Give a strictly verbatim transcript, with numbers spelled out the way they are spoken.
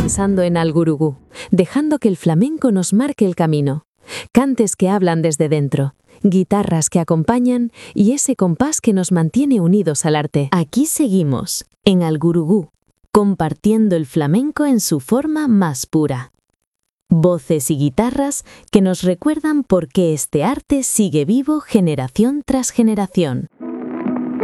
pensando en Algurugú, dejando que el flamenco nos marque el camino. Cantes que hablan desde dentro, guitarras que acompañan y ese compás que nos mantiene unidos al arte. Aquí seguimos, en Algurugú, compartiendo el flamenco en su forma más pura. Voces y guitarras que nos recuerdan por qué este arte sigue vivo generación tras generación.